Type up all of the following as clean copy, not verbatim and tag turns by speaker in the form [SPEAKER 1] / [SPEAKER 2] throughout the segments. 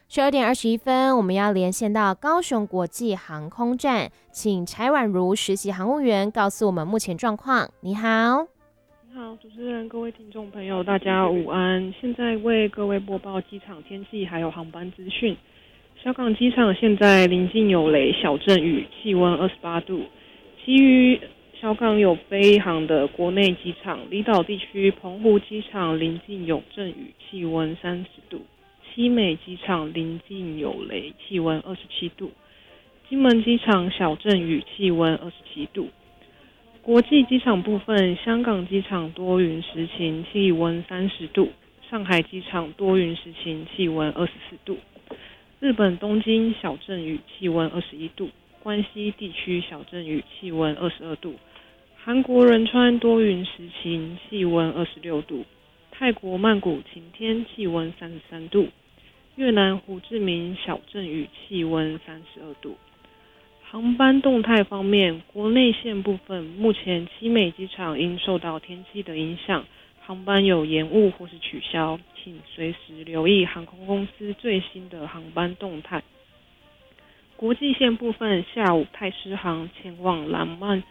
[SPEAKER 1] 12点21分，我们要连线到高雄国际航空站，请柴婉如实习航务员告诉我们目前状况。你好。
[SPEAKER 2] 你好，主持人，各位听众朋友，大家午安。现在为各位播报机场天气还有航班资讯。小港机场现在临近有雷，小阵雨，气温28度。其余小港有飞航的国内机场，离岛地区澎湖机场临近有阵雨，气温30度。西美机场临近有雷，气温27度。金门机场小阵雨，气温27度。国际机场部分，香港机场多云时晴，气温30度；上海机场多云时晴，气温24度；日本东京小阵雨，气温21度；关西地区小阵雨，气温22度；韩国仁川多云时晴，气温26度；泰国曼谷晴天，气温33度；越南胡志明小阵雨，气温32度。航班动态方面，国内线部分，目前西美机场因受到天气的影响，航班有延误或是取消，请随时留意航空公司最新的航班动态。国际线部分，下午泰狮航前往兰曼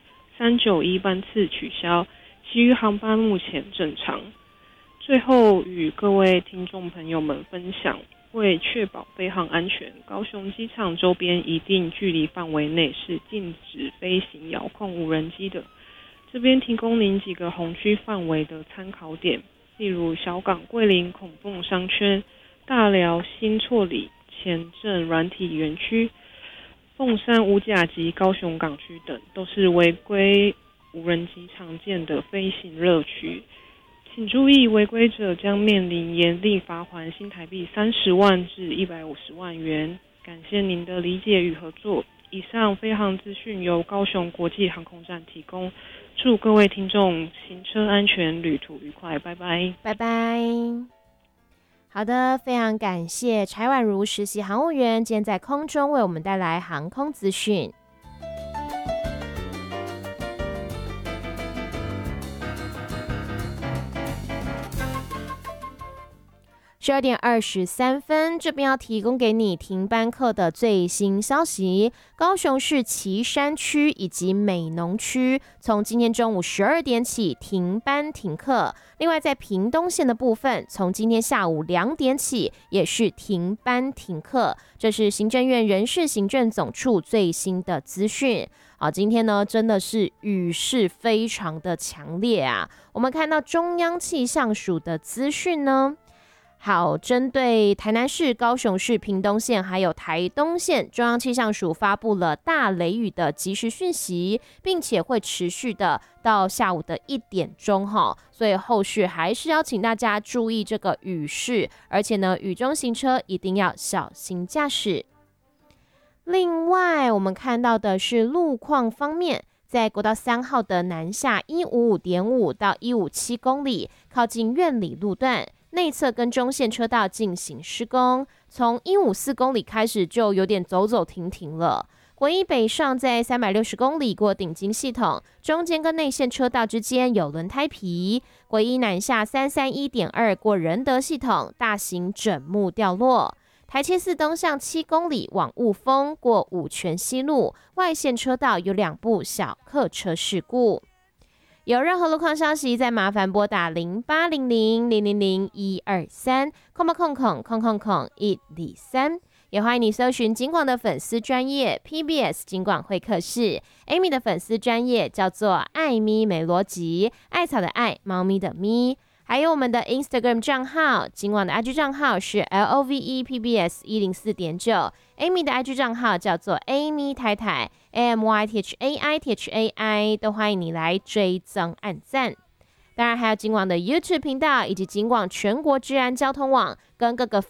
[SPEAKER 2] 391班次取消，其余航班目前正常。最后与各位听众朋友们分享，为确保飞航安全，高雄机场周边一定距离范围内是禁止飞行遥控无人机的。这边提供您几个红区范围的参考点，例如小港桂林孔凤商圈、大寮新厝里前镇软体园区、凤山五甲及高雄港区等，都是违规无人机常见的飞行热区。请注意，违规者将面临严厉罚锾新台币30万至150万元。感谢您的理解与合作。以上飞航资讯由高雄国际航空站提供，祝各位听众行车安全，旅途愉快，拜拜。
[SPEAKER 1] 拜拜。好的，非常感谢柴婉如实习航务员今天在空中为我们带来航空资讯。12点23分，这边要提供给你停班课的最新消息。高雄市旗山区以及美浓区从今天中午12点起停班停课。另外，在屏东县的部分，从今天下午2点起也是停班停课。这是行政院人事行政总处最新的资讯。今天呢，真的是雨势非常的强烈啊。我们看到中央气象署的资讯呢。好，针对台南市、高雄市、屏东县还有台东县，中央气象署发布了大雷雨的即时讯息，并且会持续的到下午的1点钟所以后续还是要请大家注意这个雨势，而且呢，雨中行车一定要小心驾驶。另外，我们看到的是路况方面，在国道3号的南下155.5到157公里，靠近苑里路段。内侧跟中线车道进行施工，从154公里开始就有点走走停停了。国一北上在360公里过顶金系统，中间跟内线车道之间有轮胎皮。国一南下331.2过仁德系统，大型枕木掉落。台七四东向7公里往雾峰过五权西路，外线车道有2部小客车事故。有任何路况消息，再麻烦拨打0800000123，123，也欢迎你搜寻警广的粉丝专页 PBS 警广会客室 ，Amy 的粉丝专页叫做艾咪没逻辑，艾草的艾，猫咪的咪。还有我们的 Instagram 账号，警广的 IG 账号是 LOVEPBS 104.9， Amy 的 IG 账号叫做 Amy 太太 AMYTHAITHAI， 都欢迎你来追踪按赞。当然还有警广的 YouTube 频道以及警广全国治安交通网跟各个